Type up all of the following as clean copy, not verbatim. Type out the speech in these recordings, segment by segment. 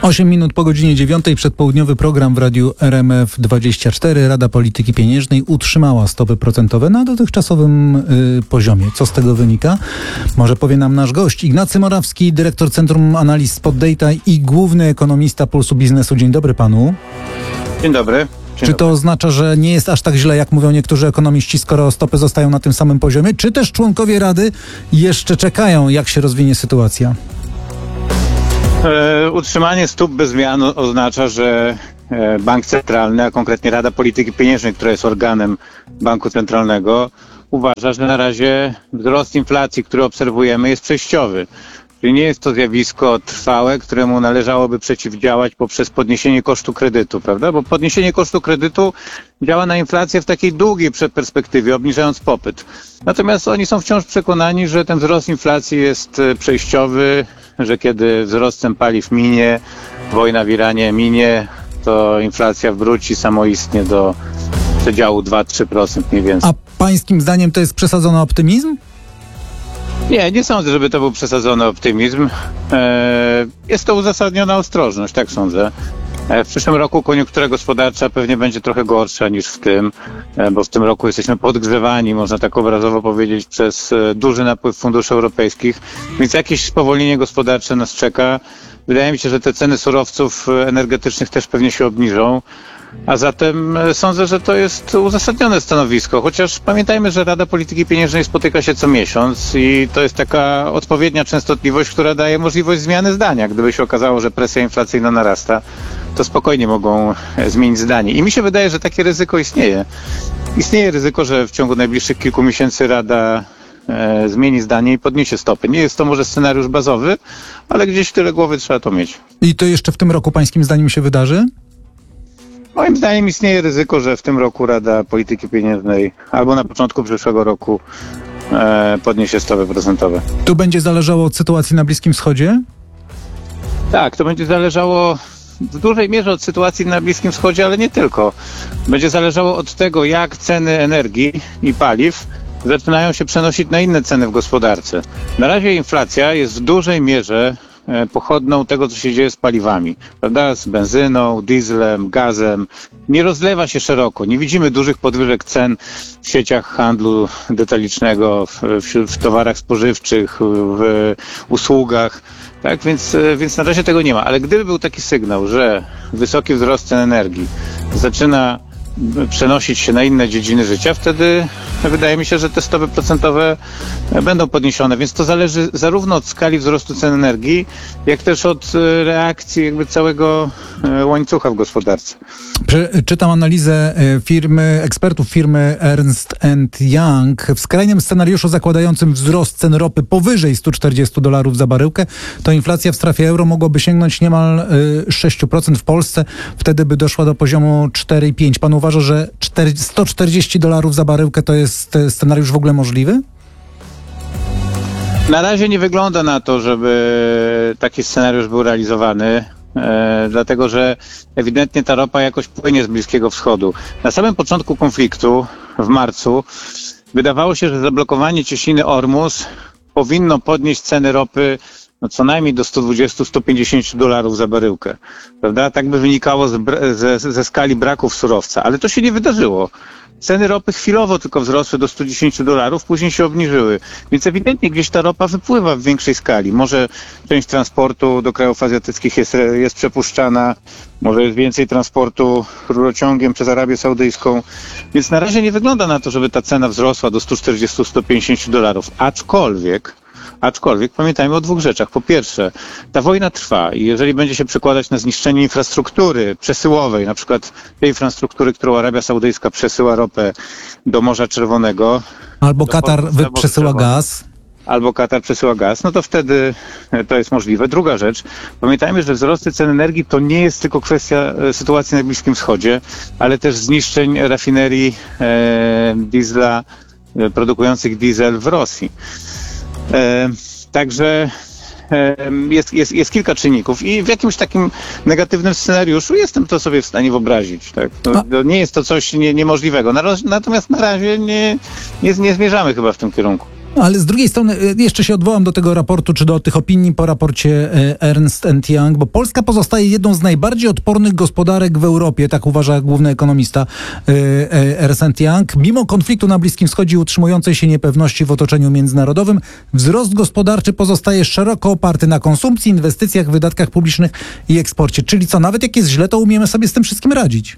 8 minut po godzinie 9. Przedpołudniowy program w radiu RMF24. Rada Polityki Pieniężnej utrzymała stopy procentowe na dotychczasowym poziomie. Co z tego wynika? Może powie nam nasz gość. Ignacy Morawski, dyrektor Centrum Analiz Spot Data i główny ekonomista Pulsu Biznesu. Dzień dobry panu. Dzień dobry. Czy to oznacza, że nie jest aż tak źle, jak mówią niektórzy ekonomiści, skoro stopy zostają na tym samym poziomie? Czy też członkowie Rady jeszcze czekają, jak się rozwinie sytuacja? Utrzymanie stóp bez zmian oznacza, że Bank Centralny, a konkretnie Rada Polityki Pieniężnej, która jest organem Banku Centralnego, uważa, że na razie wzrost inflacji, który obserwujemy, jest przejściowy. Czyli nie jest to zjawisko trwałe, któremu należałoby przeciwdziałać poprzez podniesienie kosztu kredytu, prawda? Bo podniesienie kosztu kredytu działa na inflację w takiej długiej perspektywie, obniżając popyt. Natomiast oni są wciąż przekonani, że ten wzrost inflacji jest przejściowy, że kiedy wzrost cen paliw minie, wojna w Iranie minie, to inflacja wróci samoistnie do przedziału 2-3% mniej więcej. A pańskim zdaniem to jest przesadzony optymizm? Nie sądzę, żeby to był przesadzony optymizm. Jest to uzasadniona ostrożność, tak sądzę. W przyszłym roku koniunktura gospodarcza pewnie będzie trochę gorsza niż w tym, bo w tym roku jesteśmy podgrzewani, można tak obrazowo powiedzieć, przez duży napływ funduszy europejskich, więc jakieś spowolnienie gospodarcze nas czeka. Wydaje mi się, że te ceny surowców energetycznych też pewnie się obniżą. A zatem sądzę, że to jest uzasadnione stanowisko, chociaż pamiętajmy, że Rada Polityki Pieniężnej spotyka się co miesiąc i to jest taka odpowiednia częstotliwość, która daje możliwość zmiany zdania. Gdyby się okazało, że presja inflacyjna narasta, to spokojnie mogą zmienić zdanie. I mi się wydaje, że takie ryzyko istnieje. Istnieje ryzyko, że w ciągu najbliższych kilku miesięcy Rada zmieni zdanie i podniesie stopy. Nie jest to może scenariusz bazowy, ale gdzieś w tyle głowy trzeba to mieć. I to jeszcze w tym roku pańskim zdaniem się wydarzy? Moim zdaniem istnieje ryzyko, że w tym roku Rada Polityki Pieniężnej albo na początku przyszłego roku podniesie stopy procentowe. Tu będzie zależało od sytuacji na Bliskim Wschodzie? Tak, to będzie zależało w dużej mierze od sytuacji na Bliskim Wschodzie, ale nie tylko. Będzie zależało od tego, jak ceny energii i paliw zaczynają się przenosić na inne ceny w gospodarce. Na razie inflacja jest w dużej mierze pochodną tego, co się dzieje z paliwami, prawda? Z benzyną, dieslem, gazem. Nie rozlewa się szeroko. Nie widzimy dużych podwyżek cen w sieciach handlu detalicznego, w towarach spożywczych, w usługach. Tak, więc na razie tego nie ma. Ale gdyby był taki sygnał, że wysoki wzrost cen energii zaczyna przenosić się na inne dziedziny życia, wtedy wydaje mi się, że te stopy procentowe będą podniesione, więc to zależy zarówno od skali wzrostu cen energii, jak też od reakcji jakby całego łańcucha w gospodarce. Czytam analizę ekspertów firmy Ernst & Young. W skrajnym scenariuszu zakładającym wzrost cen ropy powyżej $140 za baryłkę, to inflacja w strefie euro mogłaby sięgnąć niemal 6%. W Polsce wtedy by doszła do poziomu 4,5%. Pan uważa, że $140 za baryłkę to jest scenariusz w ogóle możliwy? Na razie nie wygląda na to, żeby taki scenariusz był realizowany. Dlatego, że ewidentnie ta ropa jakoś płynie z Bliskiego Wschodu. Na samym początku konfliktu, w marcu, wydawało się, że zablokowanie cieśniny Ormus powinno podnieść ceny ropy co najmniej do $120-150 za baryłkę. Prawda? Tak by wynikało ze skali braków surowca, ale to się nie wydarzyło. Ceny ropy chwilowo tylko wzrosły do $110, później się obniżyły. Więc ewidentnie gdzieś ta ropa wypływa w większej skali. Może część transportu do krajów azjatyckich jest przepuszczana, może jest więcej transportu rurociągiem przez Arabię Saudyjską. Więc na razie nie wygląda na to, żeby ta cena wzrosła do $140-150. Aczkolwiek pamiętajmy o dwóch rzeczach. Po pierwsze, ta wojna trwa i jeżeli będzie się przekładać na zniszczenie infrastruktury przesyłowej, na przykład tej infrastruktury, którą Arabia Saudyjska przesyła ropę do Morza Czerwonego. Albo Katar przesyła gaz. Albo Katar przesyła gaz, no to wtedy to jest możliwe. Druga rzecz, pamiętajmy, że wzrosty cen energii to nie jest tylko kwestia sytuacji na Bliskim Wschodzie, ale też zniszczeń rafinerii diesla, produkujących diesel w Rosji. Także jest kilka czynników i w jakimś takim negatywnym scenariuszu jestem to sobie w stanie wyobrazić. Tak? To nie jest to coś niemożliwego. Natomiast na razie nie zmierzamy chyba w tym kierunku. Ale z drugiej strony jeszcze się odwołam do tego raportu, czy do tych opinii po raporcie Ernst & Young, bo Polska pozostaje jedną z najbardziej odpornych gospodarek w Europie, tak uważa główny ekonomista Ernst & Young. Mimo konfliktu na Bliskim Wschodzie i utrzymującej się niepewności w otoczeniu międzynarodowym, wzrost gospodarczy pozostaje szeroko oparty na konsumpcji, inwestycjach, wydatkach publicznych i eksporcie. Czyli co, nawet jak jest źle, to umiemy sobie z tym wszystkim radzić.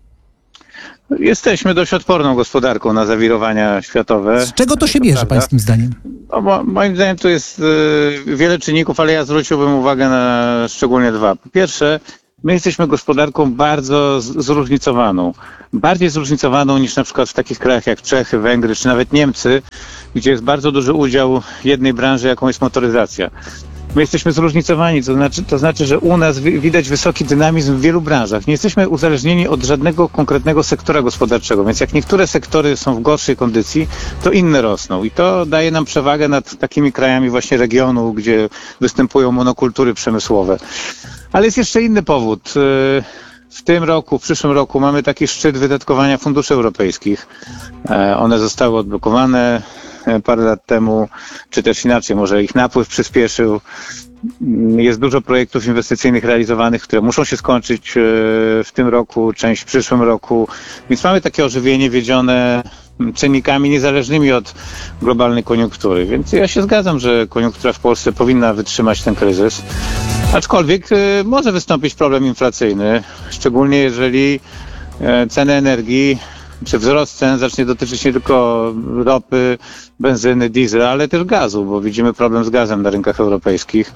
Jesteśmy dość odporną gospodarką na zawirowania światowe. Z czego to się bierze, pańskim zdaniem? No, moim zdaniem tu jest wiele czynników, ale ja zwróciłbym uwagę na szczególnie dwa. Po pierwsze, my jesteśmy gospodarką bardzo zróżnicowaną. Bardziej zróżnicowaną niż na przykład w takich krajach jak Czechy, Węgry czy nawet Niemcy, gdzie jest bardzo duży udział jednej branży, jaką jest motoryzacja. My jesteśmy zróżnicowani, to znaczy, że u nas widać wysoki dynamizm w wielu branżach. Nie jesteśmy uzależnieni od żadnego konkretnego sektora gospodarczego, więc jak niektóre sektory są w gorszej kondycji, to inne rosną. I to daje nam przewagę nad takimi krajami właśnie regionu, gdzie występują monokultury przemysłowe. Ale jest jeszcze inny powód. W tym roku, w przyszłym roku mamy taki szczyt wydatkowania funduszy europejskich. One zostały odblokowane parę lat temu, czy też inaczej, może ich napływ przyspieszył. Jest dużo projektów inwestycyjnych realizowanych, które muszą się skończyć w tym roku, część w przyszłym roku. Więc mamy takie ożywienie wiedzione czynnikami niezależnymi od globalnej koniunktury. Więc ja się zgadzam, że koniunktura w Polsce powinna wytrzymać ten kryzys. Aczkolwiek może wystąpić problem inflacyjny, szczególnie jeżeli ceny energii czy wzrost cen zacznie dotyczyć nie tylko ropy, benzyny, diesla, ale też gazu, bo widzimy problem z gazem na rynkach europejskich.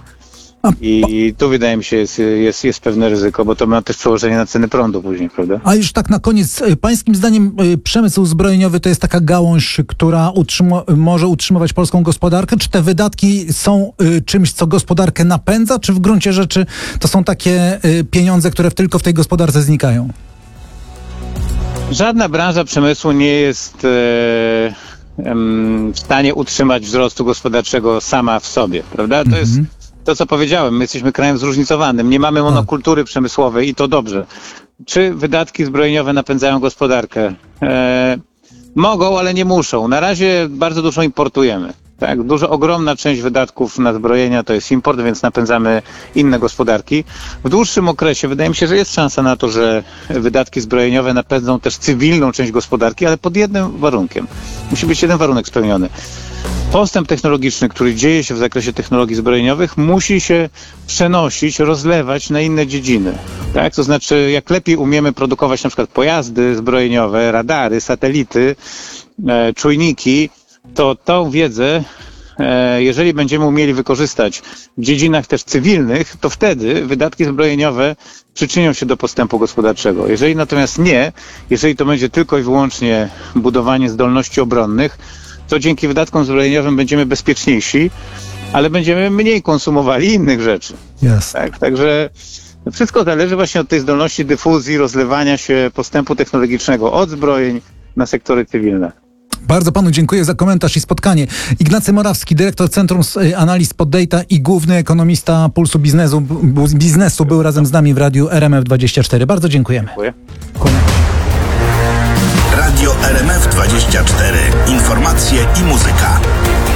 I tu wydaje mi się jest pewne ryzyko, bo to ma też przełożenie na ceny prądu później, prawda? A już tak na koniec, pańskim zdaniem przemysł zbrojeniowy to jest taka gałąź, która może utrzymywać polską gospodarkę? Czy te wydatki są czymś, co gospodarkę napędza, czy w gruncie rzeczy to są takie pieniądze, które tylko w tej gospodarce znikają? Żadna branża przemysłu nie jest w stanie utrzymać wzrostu gospodarczego sama w sobie, prawda? To jest to, co powiedziałem. My jesteśmy krajem zróżnicowanym. Nie mamy monokultury przemysłowej i to dobrze. Czy wydatki zbrojeniowe napędzają gospodarkę? Mogą, ale nie muszą. Na razie bardzo dużo importujemy. Tak, ogromna część wydatków na zbrojenia to jest import, więc napędzamy inne gospodarki. W dłuższym okresie wydaje mi się, że jest szansa na to, że wydatki zbrojeniowe napędzą też cywilną część gospodarki, ale pod jednym warunkiem. Musi być jeden warunek spełniony. Postęp technologiczny, który dzieje się w zakresie technologii zbrojeniowych, musi się przenosić, rozlewać na inne dziedziny. Tak? To znaczy, jak lepiej umiemy produkować na przykład pojazdy zbrojeniowe, radary, satelity, czujniki, to tą wiedzę, jeżeli będziemy umieli wykorzystać w dziedzinach też cywilnych, to wtedy wydatki zbrojeniowe przyczynią się do postępu gospodarczego. Jeżeli natomiast nie, jeżeli to będzie tylko i wyłącznie budowanie zdolności obronnych, to dzięki wydatkom zbrojeniowym będziemy bezpieczniejsi, ale będziemy mniej konsumowali innych rzeczy. Yes. Tak? Także wszystko zależy właśnie od tej zdolności dyfuzji, rozlewania się postępu technologicznego od zbrojeń na sektory cywilne. Bardzo panu dziękuję za komentarz i spotkanie. Ignacy Morawski, dyrektor Centrum Analiz Poddata i główny ekonomista Pulsu Biznesu był razem z nami w radiu RMF24. Bardzo dziękujemy. Dziękuję. Radio RMF24. Informacje i muzyka.